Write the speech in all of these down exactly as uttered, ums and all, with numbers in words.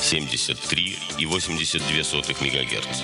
семьдесят три и восемьдесят две сотых мегагерц.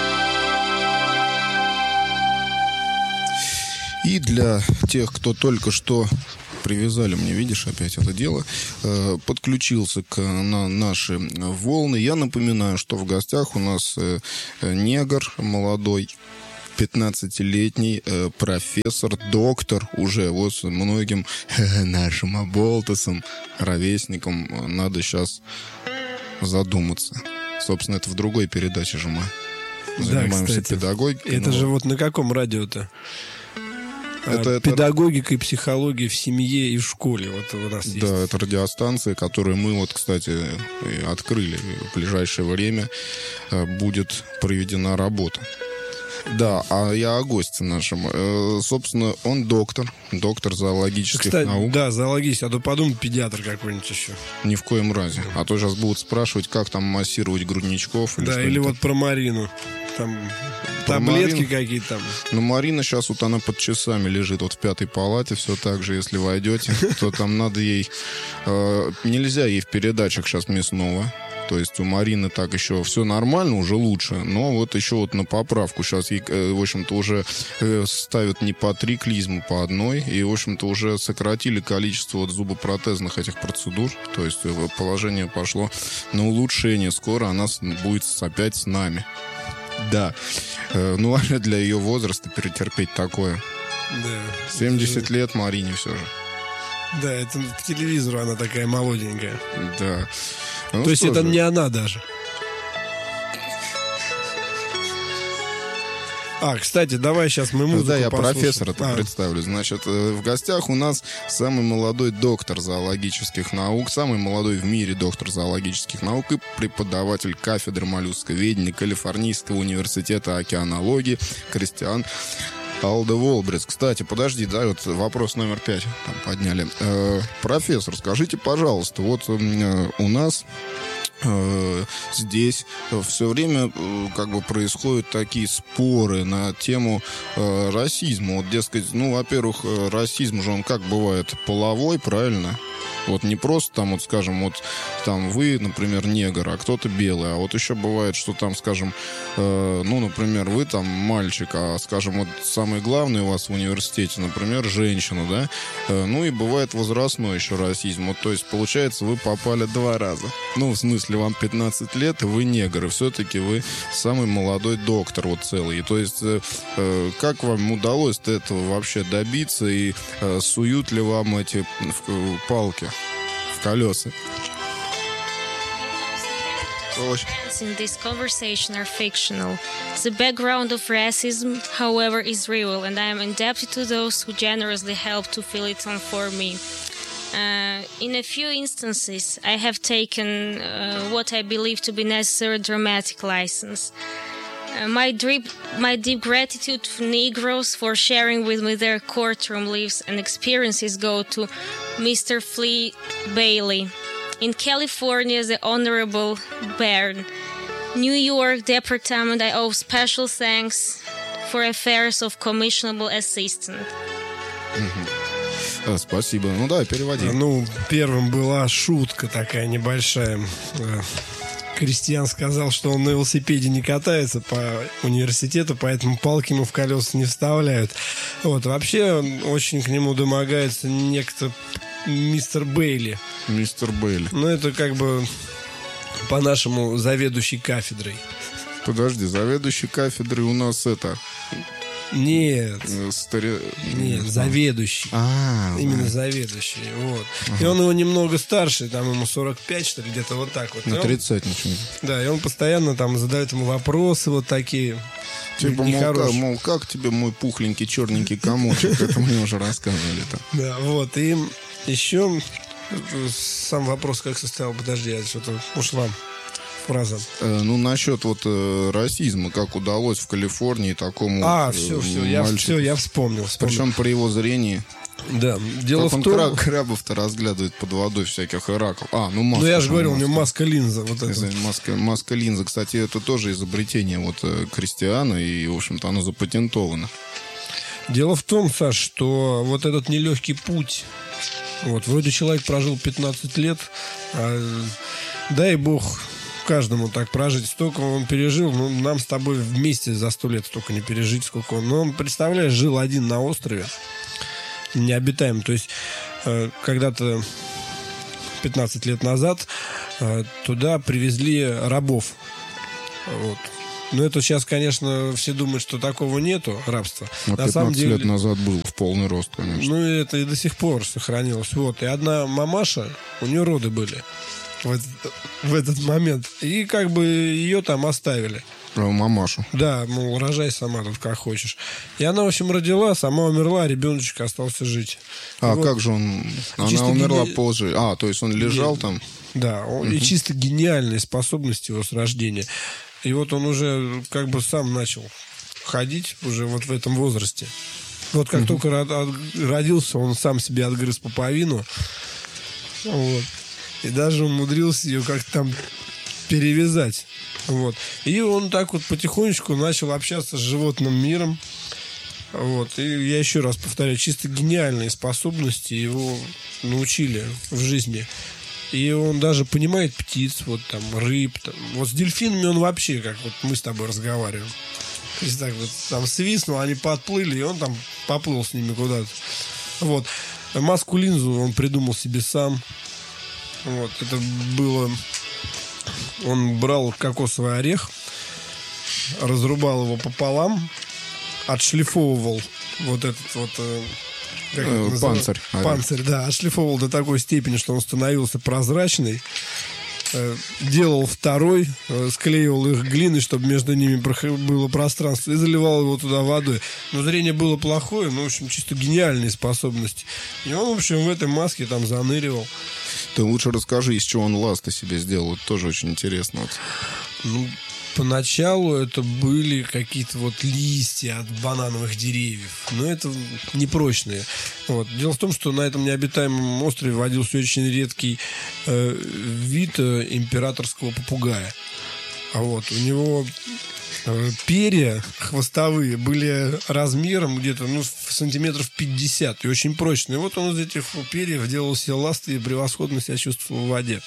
И для тех, кто только что привязали мне, видишь, опять это дело, э, подключился к, на наши волны, я напоминаю, что в гостях у нас э, негр молодой, пятнадцатилетний э, профессор, доктор уже, вот многим э, нашим оболтусам, ровесникам надо сейчас задуматься. Собственно, это в другой передаче же мы занимаемся, да, педагогикой. Это но... же вот на каком радио-то? Это, это... Педагогика и психология в семье и в школе. Вот у нас есть. Да, это радиостанция, которую мы вот, кстати, открыли. В ближайшее время будет проведена работа. Да, а я о госте нашем. Э, собственно, он доктор, доктор зоологических Кстати, наук. Да, зоологический, а то подумай, педиатр какой-нибудь еще. Ни в коем разе. А то сейчас будут спрашивать, как там массировать грудничков. Или да, или вот про Марину. Там про таблетки Марину. Какие-то там. Ну, Марина сейчас вот она под часами лежит вот в пятой палате, все так же, если войдете, то там надо ей... Э, нельзя ей в передачах сейчас мясного. То есть у Марины так еще все нормально, уже лучше. Но вот еще вот на поправку сейчас ей, в общем-то, уже ставят не по три клизмы, по одной. И, в общем-то, уже сократили количество вот зубопротезных этих процедур. То есть положение пошло на улучшение. Скоро она будет опять с нами. Да. Ну, а для ее возраста перетерпеть такое. Да. семьдесят лет Марине все же. Да, это по телевизору она такая молоденькая. Да. Ну, то есть это же. не она даже. А, кстати, давай сейчас мы музыку Да, я послушаем. профессора-то а. представлю. Значит, в гостях у нас самый молодой доктор зоологических наук, самый молодой в мире доктор зоологических наук и преподаватель кафедры моллюсковедения Калифорнийского университета океанологии Кристиан Алдеволбрис. Кстати, подожди, да, вот вопрос номер пять там подняли. Э, профессор, скажите, пожалуйста, вот э, у нас э, здесь все время э, как бы происходят такие споры на тему э, расизма. Вот, дескать, ну, во-первых, э, расизм же он как бывает половой, правильно? Вот не просто там, вот, скажем, вот там вы, например, негр, а кто-то белый. А вот еще бывает, что там, скажем, э, ну, например, вы там мальчик, а, скажем, вот самый главный у вас в университете, например, женщина, да? Э, ну, и бывает возрастной еще расизм. Вот, то есть, получается, вы попали два раза. Ну, в смысле, вам пятнадцать лет, и вы негр, и все-таки вы самый молодой доктор вот целый. И, то есть, э, э, как вам удалось этого вообще добиться, и э, суют ли вам эти э, палки в колеса? In this conversation are fictional. The background of racism, however, is real, and I am indebted to those who generously helped to fill it on for me. Uh, in a few instances, I have taken uh, what I believe to be necessary dramatic license. Uh, my, deep, my deep gratitude to Negroes for sharing with me their courtroom lives and experiences go to Mister Flea Bailey. In California, the Honorable Baird. New York Department, I owe special thanks for affairs of commissionable assistant. А, спасибо. Ну да, переводи. Ну, первым была шутка такая небольшая. Кристиан сказал, что он на велосипеде не катается по университету, поэтому палки ему в колеса не вставляют. Вот. Вообще, очень к нему домогается некто мистер Бейли. Мистер Бейли. Ну, это как бы по-нашему заведующий кафедрой. Подожди, заведующий кафедрой у нас это... Нет. Старе... Нет, заведующий. А, Именно да. заведующий. Вот. Ага. И он его немного старше, там ему сорок пять, что ли, где-то вот так вот. На тридцатничный. Да, и он постоянно там задает ему вопросы вот такие. Типа, мол как, мол, как тебе мой пухленький черненький комочек? Это мне уже рассказывали-то. Да, вот. И еще сам вопрос как состоял. Подожди, я что-то ушла. Фраза. Э, ну, насчет вот э, расизма, как удалось в Калифорнии такому А, все, все, я, все, я вспомнил, вспомнил. Причем при его зрении. Да, дело как в он том... краб, крабов-то разглядывает под водой всяких раков. А, ну маска. Ну, я же говорил, у него маска-линза. Вот маска, маска-линза. Кстати, это тоже изобретение вот Кристиана, и, в общем-то, оно запатентовано. Дело в том, Саш, что вот этот нелегкий путь, вот, вроде человек прожил пятнадцать лет, а, дай бог... каждому так прожить. Столько он пережил, ну, нам с тобой вместе за сто лет столько не пережить, сколько он. Но он, представляешь, жил один на острове, необитаемом. То есть, э, когда-то пятнадцать лет назад э, туда привезли рабов. Вот. Но это сейчас, конечно, все думают, что такого нету, рабства. А на самом деле, лет назад был в полный рост, конечно. Ну, это и до сих пор сохранилось. Вот. И одна мамаша, у нее роды были в этот, в этот момент. И как бы ее там оставили. А мамашу? Да, мол, рожай сама тут как хочешь. И она, в общем, родила, сама умерла, а ребеночек остался жить. А вот. как же он... Она Чисто умерла гени... позже. А, то есть он лежал Нет. там? Да, он... Угу. И чисто гениальные способности его с рождения. И вот он уже как бы сам начал ходить уже вот в этом возрасте. Вот как угу. только родился, он сам себе отгрыз пуповину. Вот. И даже умудрился ее как-то там перевязать. Вот. И он так вот потихонечку начал общаться с животным миром. Вот. И я еще раз повторяю, чисто гениальные способности его научили в жизни. И он даже понимает птиц, вот там, рыб. Там. Вот с дельфинами он вообще, как вот мы с тобой разговариваем. То есть так вот там свистнул, они подплыли, и он там поплыл с ними куда-то. Вот. Маску-линзу он придумал себе сам. Вот. Это было... Он брал кокосовый орех, разрубал его пополам, отшлифовывал вот этот вот... Как э, панцирь. Панцирь, да, отшлифовывал до такой степени, что он становился прозрачный. Э, делал второй, э, склеивал их глиной, чтобы между ними было пространство, и заливал его туда водой. Но зрение было плохое, ну, в общем, чисто гениальные способности. И он, в общем, в этой маске там заныривал. Ты лучше расскажи, из чего он ласты себе сделал. Это тоже очень интересно. Ну, поначалу это были какие-то вот листья от банановых деревьев. Но это непрочные. Вот. Дело в том, что на этом необитаемом острове водился очень редкий э, вид э, императорского попугая. А вот у него э, перья хвостовые были размером где-то ну, сантиметров пятьдесят и очень прочные. И вот он из этих перьев делал себе ласты и превосходно себя чувствовал в воде.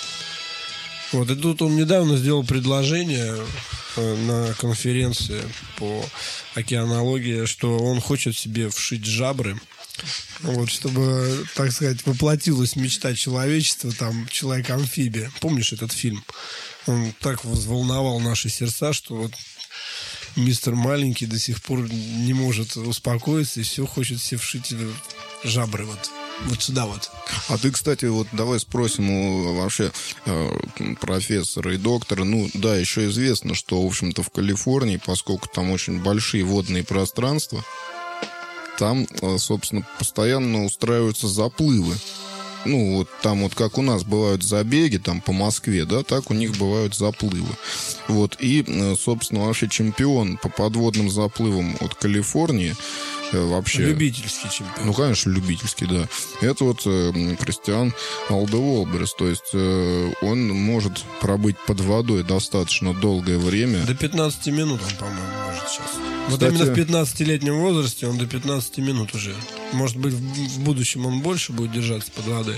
Вот, и тут он недавно сделал предложение э, на конференции по океанологии, что он хочет себе вшить жабры, вот, чтобы, так сказать, воплотилась мечта человечества, там, человек-амфибия. Помнишь этот фильм? Он так взволновал наши сердца, что вот мистер Маленький до сих пор не может успокоиться и все хочет себе вшить жабры вот. Вот сюда вот. А ты, кстати, вот давай спросим у вообще э, профессора и доктора. Ну, да, еще известно, что, в общем-то, в Калифорнии, поскольку там очень большие водные пространства, там, э, собственно, постоянно устраиваются заплывы. Ну, вот там вот как у нас бывают забеги там по Москве, да, так у них бывают заплывы. Вот, и, собственно, вообще чемпион по подводным заплывам от Калифорнии вообще... Любительский чемпион. Ну, конечно, любительский, да. Это вот э, Кристиан Алдеволберес. То есть э, он может пробыть под водой достаточно долгое время. До пятнадцати минут он, по-моему, может сейчас. Вот Кстати, именно в пятнадцатилетнем возрасте он до пятнадцати минут уже. Может быть, в будущем он больше будет держаться под водой.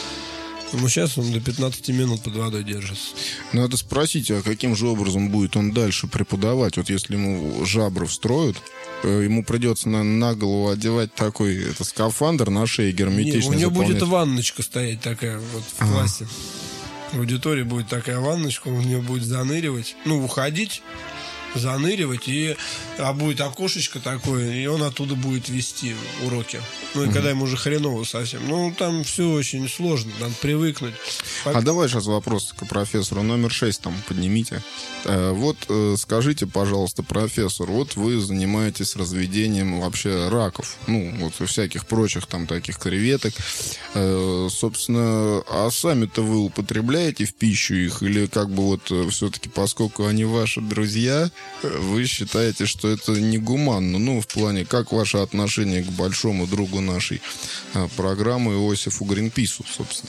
Но сейчас он до пятнадцати минут под водой держится. Надо спросить, а каким же образом будет он дальше преподавать? Вот если ему жабры встроят, ему придется на, на голову одевать такой это, скафандр на шее герметичный. Не, у него заполнять. будет ванночка стоять такая вот в ага. классе. В аудитории будет такая ванночка, он в нее будет заныривать. Ну, уходить, заныривать, и, а будет окошечко такое, и он оттуда будет вести уроки. Ну, и mm-hmm. когда ему уже хреново совсем. Ну, там все очень сложно, надо привыкнуть. А давай сейчас вопрос к профессору. Номер шесть там поднимите. Э, вот э, скажите, пожалуйста, профессор, вот вы занимаетесь разведением вообще раков, ну, вот всяких прочих там таких креветок. Э, собственно, а сами-то вы употребляете в пищу их? Или как бы вот э, все-таки, поскольку они ваши друзья, вы считаете, что это негуманно? Ну, в плане, как ваше отношение к большому другу нашей а, программы Иосифу Гринпису, собственно?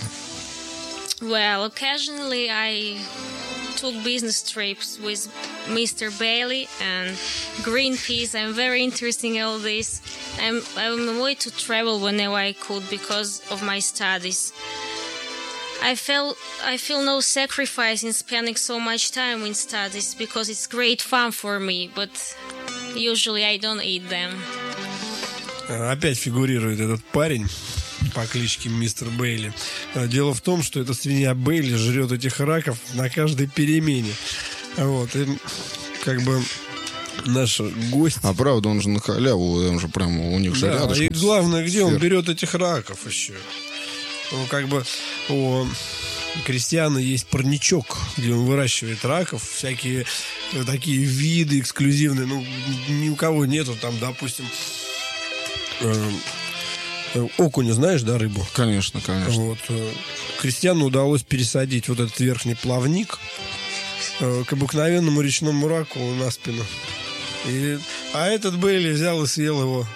Well, occasionally I took business trips with Mister Bailey and Greenpeace. I'm very interested in all this. I'm, I'm away to travel whenever I could because of my studies. I felt I feel no sacrifice in spending so much time in studies because it's great fun for me, but usually I don't eat them. Опять фигурирует этот парень по кличке Мистер Бейли. Дело в том, что эта свинья Бейли жрет этих раков на каждой перемене. Вот, и как бы наш гость... А правда, он же на халяву, он же прямо у них же да, рядышком. И главное, где он Сверху. берет этих раков еще? Ну, как бы у Кристиана есть парничок, где он выращивает раков, всякие такие виды эксклюзивные. Ну, ни у кого нету там, допустим, э, э, окуня, знаешь, да, рыбу? Конечно, конечно. Вот. э, Кристиану удалось пересадить вот этот верхний плавник э, к обыкновенному речному раку на спину. И, а этот Бейли взял и съел его.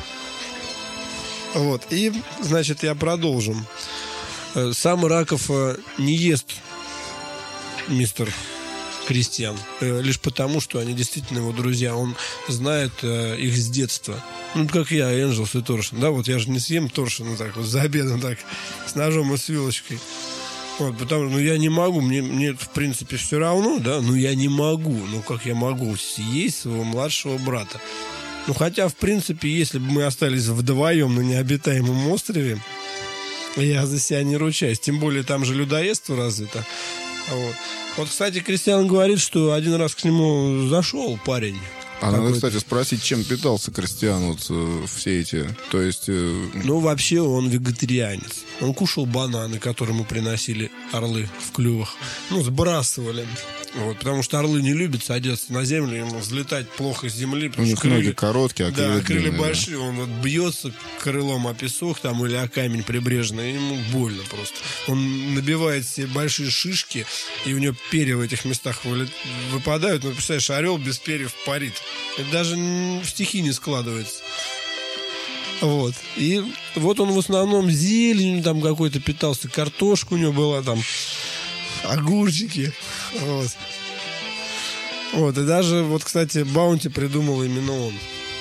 Вот. И, значит, я продолжу. Э, Сам раков э, не ест мистер Кристиан, э, лишь потому, что они действительно его друзья. Он знает э, их с детства. Ну, как я, Энджелс и Торшин. Да, вот я же не съем Торшина так вот за обедом, так, с ножом и с вилочкой. Вот, потому что, ну, я не могу, мне, мне, в принципе, все равно, да, но я не могу. Ну, как я могу съесть своего младшего брата? Ну, хотя, в принципе, если бы мы остались вдвоем на необитаемом острове, я за себя не ручаюсь. Тем более, там же людоедство развито. Вот. Вот, кстати, Кристиан говорит, что один раз к нему зашел парень. А надо, какой-то. кстати, спросить, чем питался Кристиан вот э, все эти, то есть... э, Ну, вообще, он вегетарианец. Он кушал бананы, которые ему приносили орлы в клювах. Ну, сбрасывали. Вот, потому что орлы не любят садиться на землю, ему взлетать плохо с земли. у потому них что крылья- ноги короткие, а Да, крылья крылья длинные, да. большие, он вот бьется крылом о песок там или о камень прибрежный, и ему больно просто. Он набивает себе большие шишки, и у него перья в этих местах вылет- выпадают. Ну, представляешь, орел без перьев парит. Это даже н- в стихи не складывается. Вот. И вот он в основном зеленью там какой-то питался, картошка у него была там, огурчики. Вот. Вот, и даже, вот, кстати, Баунти придумал именно он.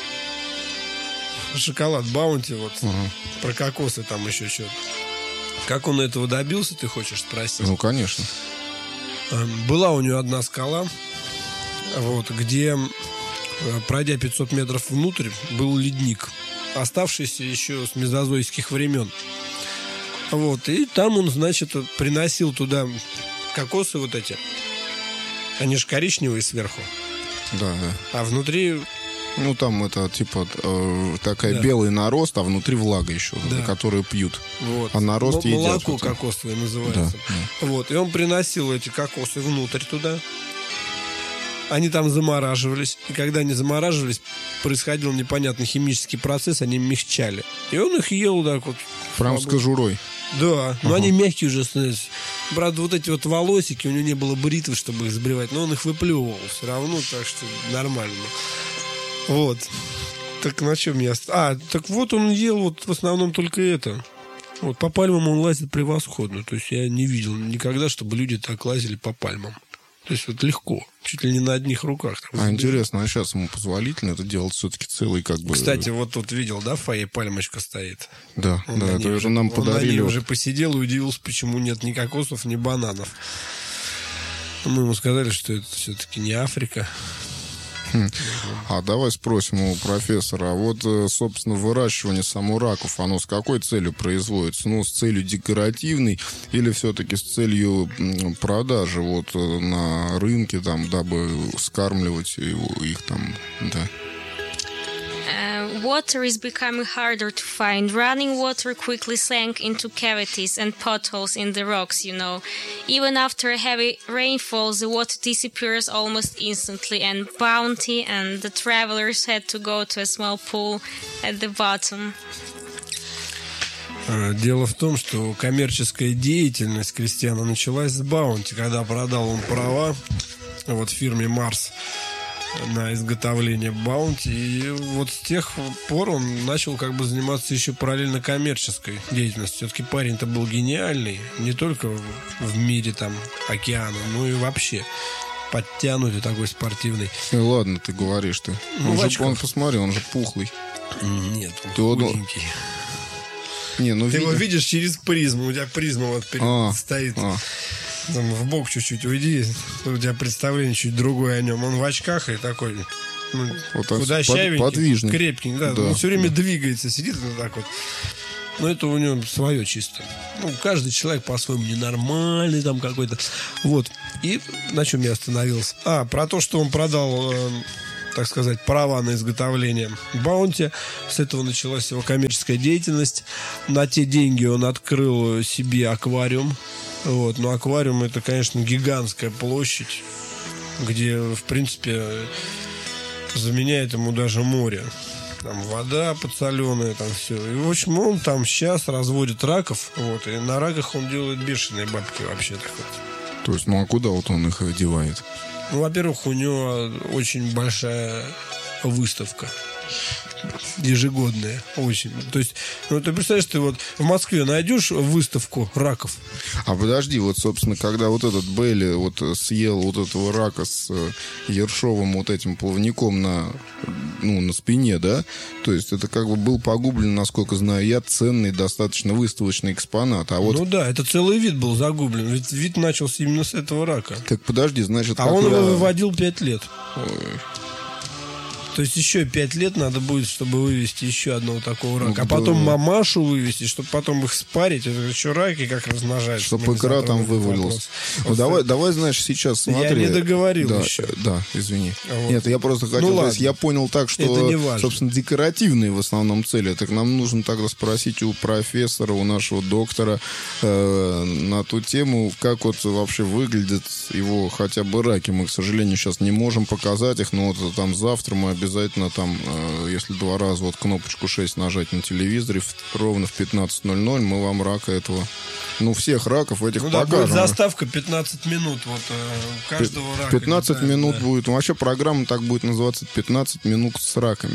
Шоколад Баунти, вот, Ага. про кокосы там еще что-то. Как он этого добился, ты хочешь спросить? Ну, конечно. Эм, Была у него одна скала, вот, где, э, пройдя пятьсот метров внутрь, был ледник, оставшийся еще с мезозойских времен. Вот, и там он, значит, приносил туда кокосы вот эти. Они же коричневые сверху, Да, да. а внутри... Ну, там это, типа, э, такая Да. белый нарост, а внутри влага еще, Да. которую пьют. Вот. А нарост М- едят. молоко вот. кокосовое Да, называется. да. Вот. И он приносил эти кокосы внутрь туда. Они там замораживались. И когда они замораживались, происходил непонятный химический процесс, они мягчали. И он их ел так вот. Прям с кожурой. Да, но Ага. они мягкие уже становятся. Правда, вот эти вот волосики, у него не было бритвы, чтобы их сбривать, но он их выплевывал все равно, так что нормально. Вот. Так на чем я... ост- А, так вот он ел вот в основном только это. Вот по пальмам он лазит превосходно. То есть я не видел никогда, чтобы люди так лазили по пальмам. То есть вот легко. Чуть ли не на одних руках. Так А вот. интересно, а сейчас ему позволительно это делать все-таки целый как бы... Кстати, вот тут видел, да, в фойе пальмочка стоит? Да, Он да, на ней это уже- уже нам он на подарили. ней вот. уже посидел и удивился, почему нет ни кокосов, ни бананов. Мы ему сказали, что это все-таки не Африка. А давай спросим у профессора, а вот, э, собственно, выращивание самураков, оно с какой целью производится? Ну, с целью декоративной или все-таки с целью м, продажи вот э, на рынке, там, дабы скармливать его- их там, да? Uh, water is becoming harder to find. Running water quickly sank into cavities and potholes in the rocks, you know. Even after a heavy rainfall, the water disappears almost instantly, and Bounty and the travelers had to go to a small pool at the bottom. Э, Дело в том, что коммерческая деятельность Кристиана началась с Баунти, когда продал он права вот фирме Марс на изготовление Баунти. И вот с тех пор он начал как бы заниматься еще параллельно коммерческой деятельностью. Все-таки парень-то был гениальный, не только в- в мире там океана, но и вообще подтянутый такой спортивный. Ну, ладно, ты говоришь ты. Ну, Он в же, очках. он, посмотри, он же пухлый. Нет, он Ты вот- худенький. Не, ну, Ты видно- его видишь через призму. У тебя призма вот перед А, стоит. а. Там в бок чуть-чуть уйди. У тебя представление чуть другое о нем. Он в очках и такой... Ну, Вот так худощавенький, под- подвижный. крепкий, да, Да, он все время да. двигается, сидит вот так вот. Но это у него свое чисто. Ну, каждый человек по-своему ненормальный там какой-то. Вот. И на чем я остановился? А, про то, что он продал, э, так сказать, права на изготовление Баунти. С этого началась его коммерческая деятельность. На те деньги он открыл себе аквариум. Вот. Но аквариум — это, конечно, гигантская площадь, где, в принципе, заменяет ему даже море. Там вода подсоленая, там все. И, в общем, он там сейчас разводит раков. Вот, и на раках он делает бешеные бабки вообще так вот. То есть, ну а куда вот он их одевает? Ну, во-первых, у него очень большая выставка. Ежегодная. Очень. То есть, ну, ты представляешь, ты вот в Москве найдешь выставку раков. А подожди, вот, собственно, когда вот этот Бейли вот съел вот этого рака с э, ершовым вот этим плавником на, ну, на спине, да, то есть это как бы был погублен, насколько знаю я, ценный достаточно выставочный экспонат. А вот, Ну да, это целый вид был загублен. Ведь вид начался именно с этого рака. так подожди, значит... А как он я- его выводил пять лет. Ой. То есть еще пять лет надо будет, чтобы вывести еще одного такого рака. Ну, а потом да. мамашу вывести, чтобы потом их спарить. Это еще раки как размножаются. Чтобы Мы не икра там затронули этот вывалилась. вопрос. Ну, давай, давай, знаешь, сейчас Я смотри. не договорил да, еще. Да, извини. Вот. Нет, я просто хотел... Ну, то есть ладно. я понял так, что, Это не важно. собственно, декоративные в основном цели. Так нам нужно тогда спросить у профессора, у нашего доктора э, на ту тему, как вот вообще выглядят его хотя бы раки. Мы, к сожалению, сейчас не можем показать их, но вот там завтра мы обязательно там, э, если два раза вот кнопочку шесть нажать на телевизоре, в- ровно в пятнадцать ноль ноль мы вам рака этого... Ну, всех раков этих Ну да, будет покажем. заставка пятнадцать минут. Вот э, у каждого рака. пятнадцать да, минут да. будет. Вообще программа так будет называться пятнадцать минут с раками.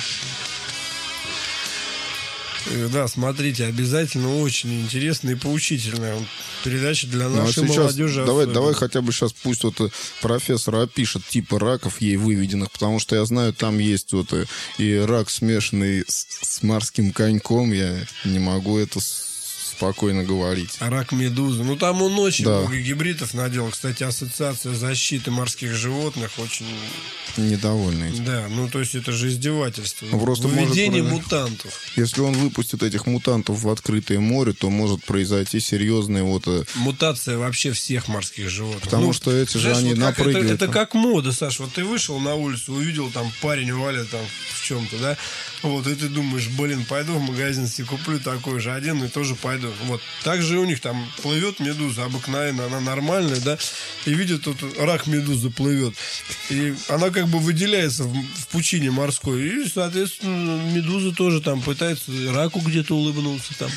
Э, Да, смотрите, обязательно очень интересная и поучительная передача для Ну, а нашей сейчас молодежи. давай, особенно. давай хотя бы сейчас пусть вот э, профессор опишет типы раков ей выведенных, потому что я знаю, там есть вот э, и рак, смешанный с, с морским коньком. Я не могу это с- спокойно говорить. А рак медузы. Ну, там он очень Да. много гибридов наделал. Кстати, Ассоциация защиты морских животных очень... Недовольный этим. Да, ну, то есть это же издевательство. Ну, просто Выведение может, мутантов. Если он выпустит этих мутантов в открытое море, то может произойти серьезный вот... э, Мутация вообще всех морских животных. Потому что эти же знаешь, они вот как- напрыгивают Это, это там. как мода, Саш. Вот ты вышел на улицу, увидел там парень валит там в чем-то, да? Вот, и ты думаешь, блин, пойду в магазин себе куплю такой же, одену и тоже пойду. Вот. Так же у них там плывет медуза обыкновенно, она нормальная, да? И видит, тут рак медузы плывет. И она как бы выделяется в, в пучине морской. И, соответственно, медуза тоже там пытается раку где-то улыбнуться там.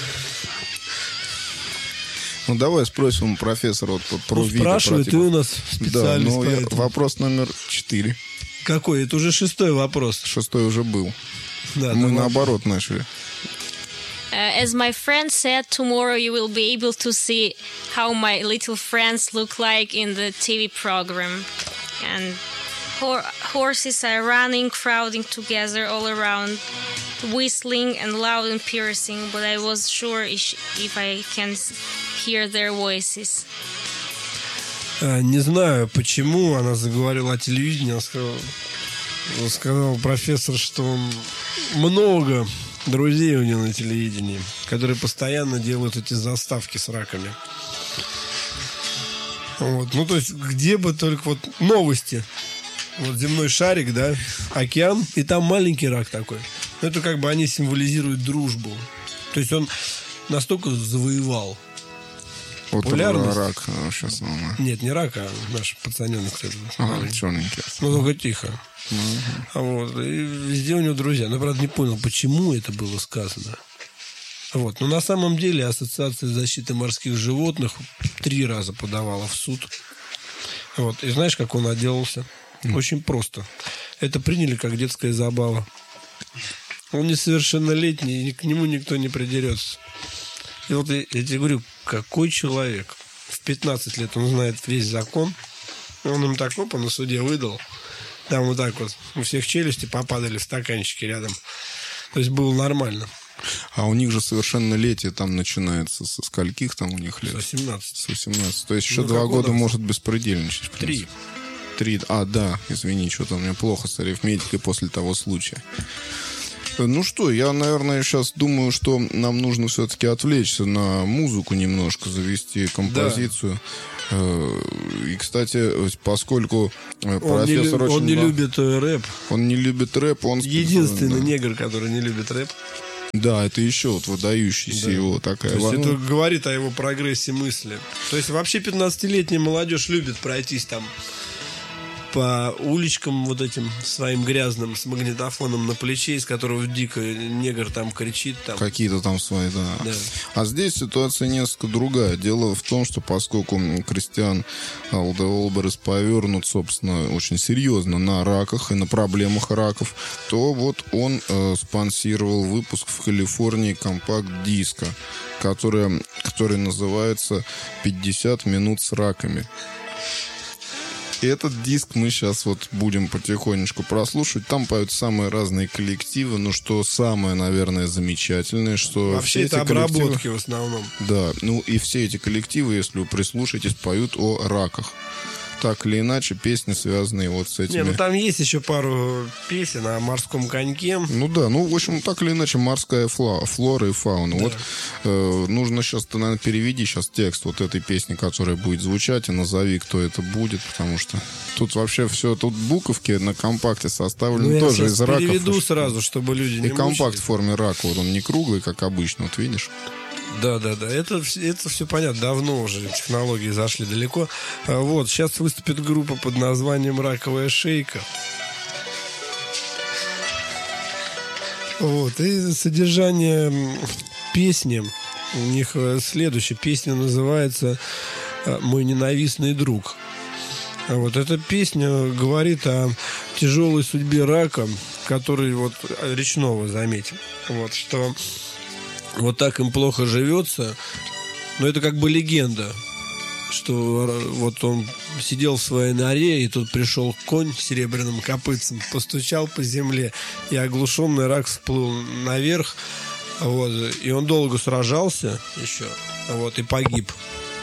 Ну, давай спросим у профессора вот, про Ну, виды спрашивай, ты против- у нас Да, специалист но по я- этому. вопрос номер четыре. Какой? Это уже шестой вопрос. Шестой уже был. Да, Мы ну, наоборот начали. Uh, as my friend said, tomorrow you will be able to see how my little friends look like in the T V program. And hor- horses are running, crowding together all around, whistling and loud and piercing, but I was sure if, if I can s- hear their voices. А, Не знаю, почему она заговорила о телевидении. Она сказала, сказал профессор, что он много друзей у него на телевидении, которые постоянно делают эти заставки с раками. Вот. Ну, то есть, где бы только вот новости. Вот земной шарик, да, океан, и там маленький рак такой. Ну, это как бы они символизируют дружбу. То есть он настолько завоевал. Вот Популярность? рак сейчас. Нет, не рак, а наш пацаненок. кстати. Ага, черненький. Ну, только тихо. А вот, и везде у него друзья. Но, правда, не понял, почему это было сказано. Вот. Но на самом деле Ассоциация защиты морских животных три раза подавала в суд. Вот. И знаешь, как он отделался? Очень просто. Это приняли как детская забава. Он несовершеннолетний, и к нему никто не придерется. И вот я, я тебе говорю, какой человек? В пятнадцать лет он знает весь закон. Он им так опа на суде выдал. Там вот так вот у всех челюсти попадали в стаканчики рядом. То есть было нормально. А у них же совершеннолетие там начинается со скольких там у них лет? С восемнадцати. С восемнадцати. То есть еще Ну, два какого года там? может беспредельничать. в Три. принципе. Три. А, да, извини, что-то у меня плохо с арифметикой после того случая. Ну что, я, наверное, сейчас думаю, что нам нужно все-таки отвлечься на музыку немножко, завести композицию. Э, И, кстати, поскольку э, Он, не, профессор лю- очень... он не ва- любит э, рэп. Он не любит рэп, он... Единственный да. негр, который не любит рэп. Да, это еще вот выдающаяся Да. его такая... То есть ва- это говорит о его прогрессе мысли. То есть вообще пятнадцатилетняя молодежь любит пройтись там по уличкам вот этим своим грязным с магнитофоном на плече, из которого дико негр там кричит. Там. Какие-то там свои, да. Да. А здесь ситуация несколько другая. Дело в том, что поскольку Кристиан Алдеолберес повернут, собственно, очень серьезно на раках и на проблемах раков, то вот он э, спонсировал выпуск в Калифорнии компакт-диска, который, который называется «пятьдесят минут с раками». И этот диск мы сейчас вот будем потихонечку прослушивать. Там поют самые разные коллективы. Ну, что самое, наверное, замечательное, что Вообще все это эти коллективы... обработки в основном. Да, ну и все эти коллективы, если вы прислушаетесь, поют о раках. Так или иначе, песни, связанные вот с этими... Не, ну там есть еще пару песен о морском коньке. Ну да, ну, в общем, так или иначе, морская фла, флора и фауна. Да. Вот э, нужно сейчас, ты, наверное, переведи сейчас текст вот этой песни, которая будет звучать, и назови, кто это будет, потому что тут вообще все, тут буковки на компакте составлены Ну, тоже я из сейчас раков. переведу сразу, чтобы люди не И компакт в мучились. форме рака, вот он не круглый, как обычно, вот видишь? Да, да, да. Это, вс- это все понятно. Давно уже технологии зашли далеко. А Вот, сейчас выступит группа под названием «Раковая шейка». Вот, и содержание м, песни у них э, следующее. Песня называется э, «Мой ненавистный друг». А Вот эта песня говорит о тяжелой судьбе рака, который вот э, речного, заметим. Вот, что вот так им плохо живется. Но это как бы легенда, что р- вот он сидел в своей норе, и тут пришел конь с серебряным копытцем, постучал по земле, и оглушенный рак всплыл наверх. Вот, и он долго сражался еще, вот, и погиб.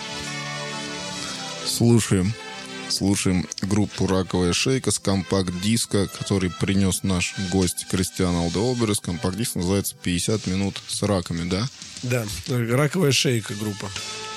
Слушаем. Слушаем группу «Раковая шейка» с компакт-диска, который принес наш гость Кристиан Алдеолберес. Компакт-диск называется «пятьдесят минут с раками», да? Да, раковая шейка группа.